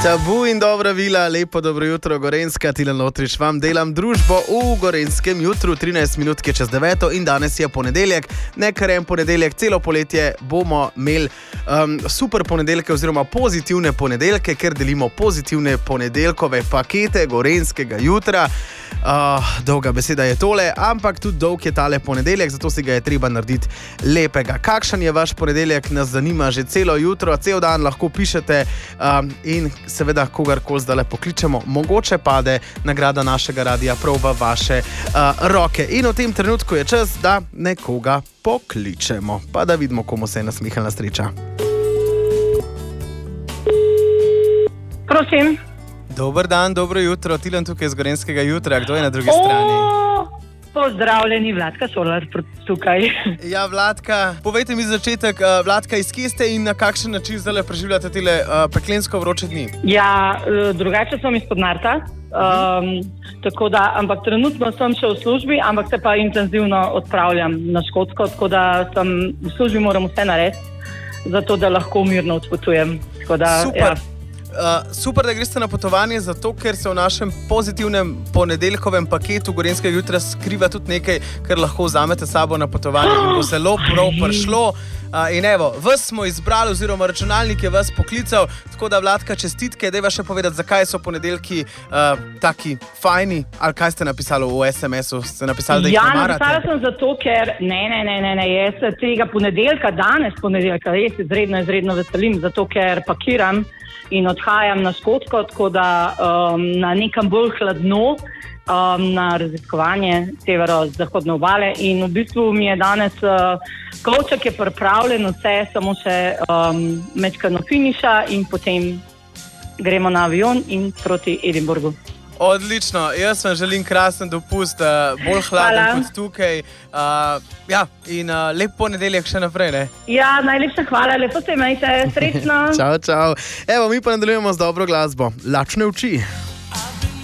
Tabu in dobra vila, lepo dobro jutro, Gorenjska, Tilen Lotrič, vam delam družbo v Gorenskem jutru, 13 minutke čez 9 in danes je ponedeljek, nekar en ponedeljek, celo poletje bomo imeli super ponedeljke oziroma pozitivne ponedeljke, ker delimo pozitivne ponedeljkove pakete Gorenjskega jutra. Dolga beseda je tole, ampak tudi dolg je tale ponedeljek, zato si ga je treba narediti lepega. Kakšen je vaš ponedeljek, nas zanima že celo jutro, cel dan lahko pišete in seveda kogarkoli zdaj pokličemo, mogoče pade nagrada našega radia prav v vaše roke. In v tem trenutku je čas, da nekoga pokličemo, pa da vidimo, komu se je nasmihalna sreča. Prosim. Dober dan, dobro jutro, Tilen tukaj iz Gorenjskega jutra, kdo je na drugi strani? Pozdravljeni, Vladka Solar tukaj. Ja, Vladka, povejte mi začetek, Vladka, iz kje ste in na kakšen način zdaj preživljate tele peklensko vroče dni? Ja, drugače sem iz Podnarta, tako da, ampak trenutno sem še v službi, ampak se pa intenzivno odpravljam na Škotsko, tako da sem v službi, moram vse narediti, zato da lahko mirno odpotujem. Super. Ja. Super, da greste na potovanje, zato ker se v našem pozitivnem ponedeljkovem paketu Gorenjskega jutra skriva tudi nekaj, kar lahko vzamete sabo na potovanje in bo zelo prav prišlo. In evo, vas smo izbrali oziroma računalnik je vas poklical, tako da, Vladka, čestitke, dajva še povedati, zakaj so ponedeljki taki fajni, ali kaj ste napisali v SMS-u, ste napisali, da jih ne marate? Ja, napisala sem zato, ker ne, jaz tega ponedeljka, danes ponedeljka, res izredno veselim, zato ker pakiram in odhajam na Škotsko, tako da na nekam bolj hladno, na raziskovanje severo-zahodne obale in v bistvu mi je danes kovček je pripravljen, vse samo še mečkano finiša in potem gremo na avion in proti Edinburgu. Odlično, jaz vam želim krasen dopust, bolj hladen kot tukaj. Ja, in lep ponedeljek še naprej, ne? Ja, najlepša hvala, lepo se imejte, srečno. Čau. Evo, mi pa nadaljujemo z dobro glasbo. Lačne oči.